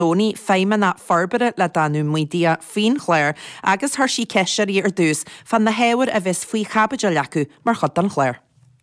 Tony feime na forbere le danú muidia fin chléir agus thar sí ceisiirí dús fan na héhar a bheits faoi chabide lecu mar chud an chléir.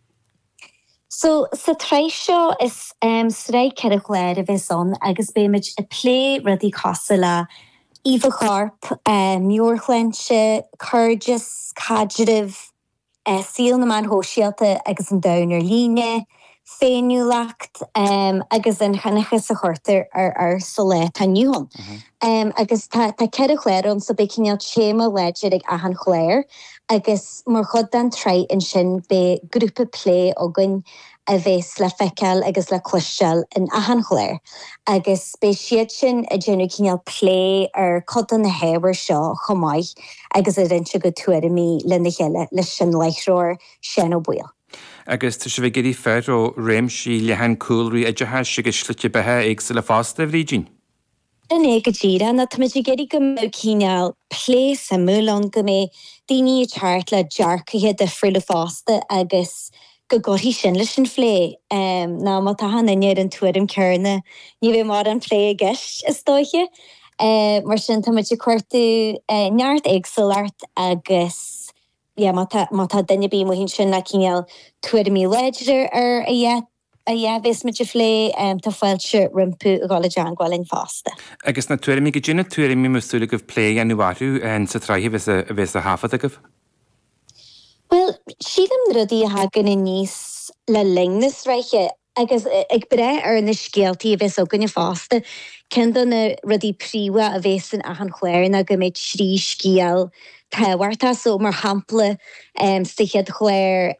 So, sa treis seo is srei ceir a chléir a bheits on agus béimiid a plé rudí casa le Eva Carp, Muirchlense, Curgis, Cadriv, Seal na man hóisialta agus an downer líne, féinúlacht agus an chanachas a chortar ar solé tá nniuhan. Agus tá ceir a chléir so be cinneal chéma leidir ag ahan chléir agus mar chud an trei in sin be grúpa plé ógan a bheits le feiceal agus le cluisteal in ahan chléir. Agus be siad sin a dhéanú cinneal plé ar codan na héhar seo chomáid agus a rinse go tuairimí le na chéile le sin leithróir sin ó buil. Agus tá sé bheith géirí fear ó réimsí lehan coolraí a dethe sigus slite bethe ag sa le fásta bhrídín. Den go ddíra na tuidir géirí go mó cíneal plé sa múlan go mé daoine teart le dearcathe de friúla fásta agus go gohí sin leis an phlé. Ná má tá hananéad an tuairim cearna ní bheith mar an phlé a gceist is dóiche. Mar sin tuidir cuairtú neart éagsúlart agus má tá daine bí mo hín sin na cíneal tuairimí leidir ar a bheits meid phlé tá fáilte rimpú a gála deangáil fásta. Agus na tuairimí go dtíanana tuairimí musúla go phlé anúharú an sa tráithí bheits a hafad agah? Well, sílam rudí a hagan in níos le lingnas reiche agus ag bre ar na scéaltaí a bheits ógan fásta cin na rudí príomha a bheits an ahan chléir na go méid srí scéal táhairta so mar hampla stichiad chléir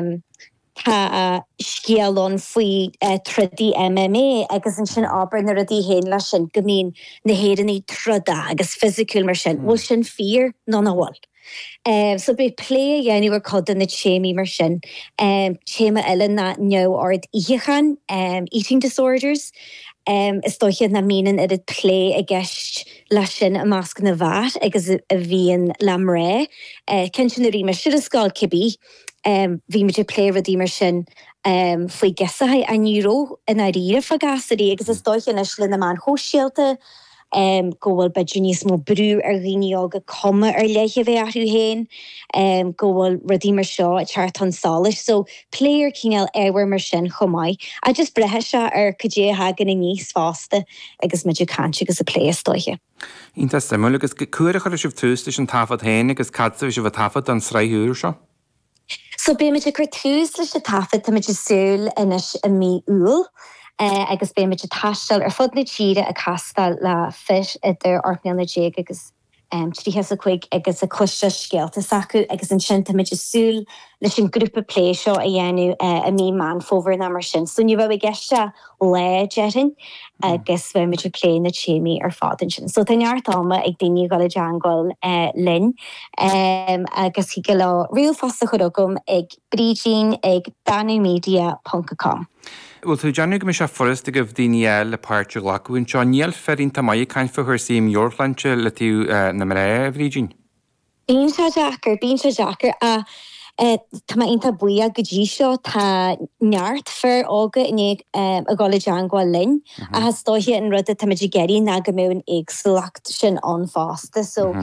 tá scéalón faoi trodí MMA agus an sin ábhar na rudí héin lei sin go mín na héireannaí troda agus physiciúil mar sin bhfuil sin fíor ná bháil. So be play dhéanú ar codan na chéimí mar sin. Chéime eile na neo ard íchan, eating disorders, is dóichiad na mínan ar it play a gceist lei sin a másc na bhat agus a bhíon lam ré. Cin sin na rí mar siad a scáil cibí, bhí me play radí mar sin faoi gesathe a níró in a ríre fa gasaí agus is dóichiad is le na man hóisialta, gohfuil beidir níos mó brú ar riine aga cuma ar leiche bheith athú héin, gohfuil rudí mar seo a teart an sális, so pléir cíneal éhar mar sin chomáid. A just brethe se ar codé hagan in níos fásta agus meidir canse agus a pléas dóiche. Ínta simú agus cuairach ar sibh tústais an tafad héin agus cadsa bhí sibh tafad an sráithúr seo? So bé meidir gur tús leis a tafad tá meidir súil inis a mí úl, agus bé meidir taistal ar fud na tíre a castal le fis idir ortneal na déag agus tríhes a chuig agus a cluiste scéalta sacu agus an sin tá meidir súil leis an grúpa plé seo a dhéanú a mí man fómhar na mar sin. So ní bh gceiste le jetin agus bheith meidir plé na chéimí ar fádan sin. So tá neartáma ag daoine gála deangáil linn agus hi go le riú fásta chudogum ag brídín ag danumedia.com. Well, tú Johnny go me se forrest a goh daine le páirte lacuún seo níl ferrinn tá maiid cain fa chuir sim Muirchlense le tú na ré a bhrídín. Bín se Jackar a tá inta buia go dtí seo tá neart fear ága in a gála deangáil linn a has dóithe an rud a tá meidir geirí na go mún éagsúlacht sin an fásta. So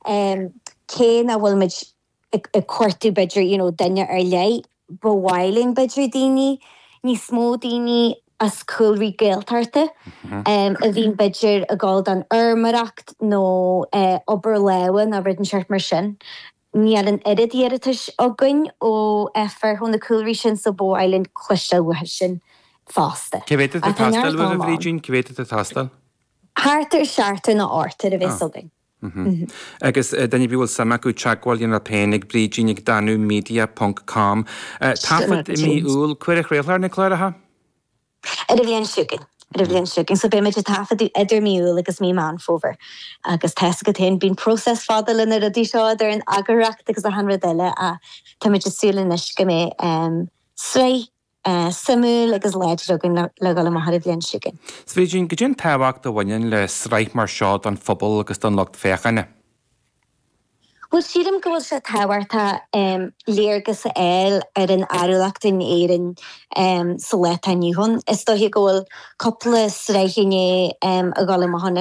cé na bhfuil meid a cuairtú beidir daine ar lei bhhailinn beidir daoine ní smó daoine as coolraí géaltarta a bhín beidir a gáil an armaracht nó obair leabhan a ridden seart mar sin. Níl an iridíiritas againn ó fear chun na coolraí sin sa bhhailinn cluisteil bhaithe sin fásta. Cibhéad a tastal bh a bhrídín? Cibhéad a tastal? Háartar seartar na áirtar a bheith againn. Agus daine bhíhfuil sama go teagháil na pénig brídín ag danumedia.com. Tafad I mí úl cuireach réalhar na chláirithe? Ar a bhíon siúgin, so bé meidir tafadú idir miúil agus mí man fómhar. Agus teas go taon bín próses fáda lena a dtí seo ar an agaracht agus a hanra eile a tá meidir súla inis go mé sré simú agus leidir agan le gála maithar bhíon siúgin. Sbhídín go dtíon táhacht do bhain le sráith mar seo an phobal agus don locht féchanna? Well siadam go se táhairta léargus eil ar an arúlachtain éan sa leta nniuhon. Is dóthaí gohfuil coppla sreichinné a gála